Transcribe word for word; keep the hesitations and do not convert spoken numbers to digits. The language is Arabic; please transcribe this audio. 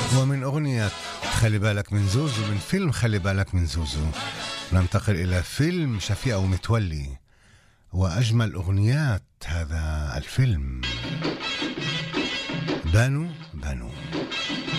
ومن أغنية خلي بالك من زوزو من فيلم خلي بالك من زوزو ننتقل إلى فيلم شفيقة ومتولي وأجمل أغنيات هذا الفيلم بانو بانو.